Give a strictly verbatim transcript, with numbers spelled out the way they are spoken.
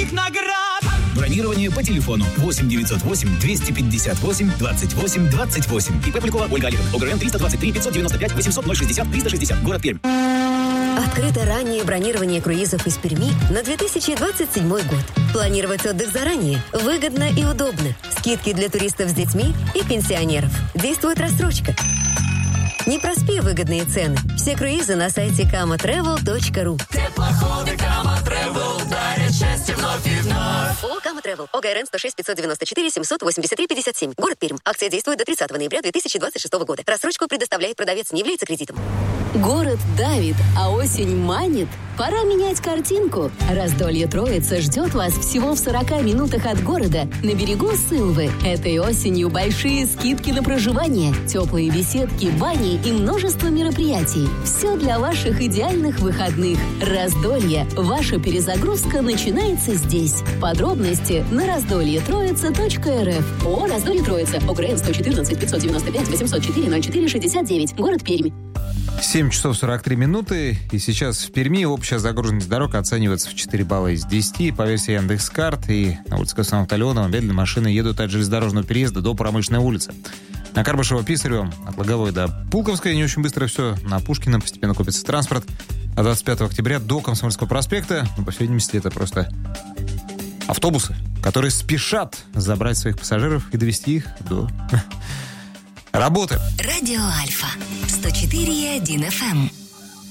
никаких наград. Бронирование по телефону восемь девятьсот восемь двести пятьдесят восемь двадцать восемь двадцать восемь. ИП Полякова Ольга Олеговна. ОГРН триста двадцать три пятьсот девяносто пять восемьсот ноль шестьдесят триста шестьдесят. Город Пермь. Открыто раннее бронирование круизов из Перми на две тысячи двадцать седьмой год. Планировать отдых заранее выгодно и удобно. Скидки для туристов с детьми и пенсионеров. Действует рассрочка. Не проспи выгодные цены. Все круизы на сайте кама тревел точка ру. Теплоходы Кама Тревел дарят счастье вновь и вновь. ООО «Кама Тревел». ОГРН сто шесть пятьсот девяносто четыре семьсот восемьдесят три пятьдесят семь. Город Пермь. Акция действует до тридцатого ноября две тысячи двадцать шестого года. Рассрочку предоставляет продавец, не является кредитом. Город давит, а осень манит. Пора менять картинку. Раздолье Троица ждет вас всего в сорока минутах от города, на берегу Сылвы. Этой осенью большие скидки на проживание, теплые беседки, бани и множество мероприятий. Все для ваших идеальных выходных. Раздолье. Ваша перезагрузка начинается здесь. Подробности на раздолье троица точка эр эф. ООО «Раздолье Троица». ОГРН сто четырнадцать пятьсот девяносто пять восемьсот четыре ноль четыре шестьдесят девять. Город Пермь. семь часов сорок три минуты, и сейчас в Перми общая загруженность дорог оценивается в четыре балла из десяти. По версии Яндекс.Карт, и на улице Космонавта-Леонова медленные машины едут от железнодорожного переезда до Промышленной улицы. На Карбышева-Писарева от Логовой до Пулковской не очень быстро все. На Пушкина постепенно копится транспорт. А двадцать пятого октября до Комсомольского проспекта, ну, по всей видимости, это просто автобусы, которые спешат забрать своих пассажиров и довести их до работы. Радио Альфа сто четыре и один эф эм.